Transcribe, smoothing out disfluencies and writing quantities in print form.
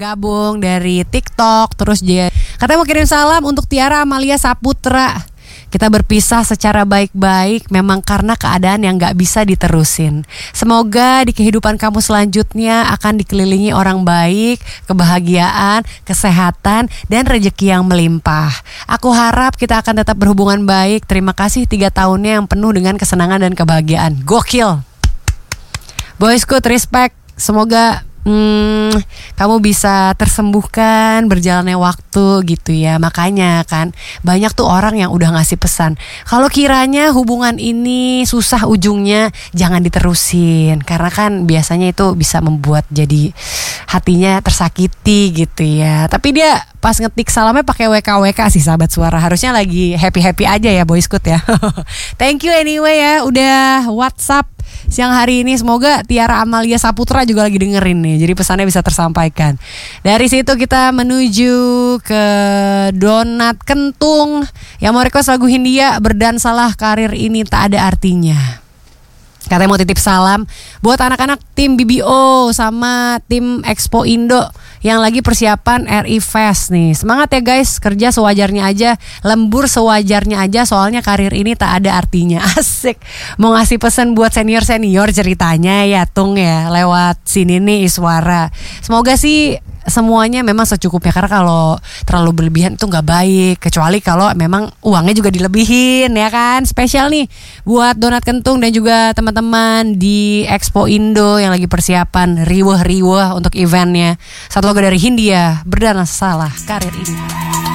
gabung dari TikTok. Terus dia katanya mau kirim salam untuk Tiara Amalia Saputra. Kita berpisah secara baik-baik memang karena keadaan yang gak bisa diterusin. Semoga di kehidupan kamu selanjutnya akan dikelilingi orang baik, kebahagiaan, kesehatan, dan rezeki yang melimpah. Aku harap kita akan tetap berhubungan baik. Terima kasih 3 tahunnya yang penuh dengan kesenangan dan kebahagiaan. Gokil. Boyscoot, respect. Semoga kamu bisa tersembuhkan berjalannya waktu gitu ya. Makanya kan banyak tuh orang yang udah ngasih pesan, kalau kiranya hubungan ini susah ujungnya, jangan diterusin. Karena kan biasanya itu bisa membuat jadi hatinya tersakiti gitu ya. Tapi dia pas ngetik salamnya pakai WKWK sih sahabat suara. Harusnya lagi happy-happy aja ya Boyscoot ya. Thank you anyway ya udah WhatsApp siang hari ini. Semoga Tiara Amalia Saputra juga lagi dengerin nih, jadi pesannya bisa tersampaikan. Dari situ kita menuju ke Donat Kentung yang mau request lagu Hindia, Berdansalah Karir Ini Tak Ada Artinya. Katanya mau titip salam buat anak-anak tim BBO sama tim Expo Indo yang lagi persiapan RI Fest nih. Semangat ya guys, kerja sewajarnya aja, lembur sewajarnya aja, soalnya karir ini tak ada artinya. Asik. Mau ngasih pesan buat senior-senior ceritanya ya Tung ya, lewat sini nih Iswara. Semoga sih semuanya memang secukupnya, karena kalau terlalu berlebihan itu nggak baik, kecuali kalau memang uangnya juga dilebihin ya kan. Spesial nih buat Donat Kentung dan juga teman-teman di Expo Indo yang lagi persiapan riweh-riweh untuk eventnya. Satu lagu dari Hindia, Berdansalah Karir Ini.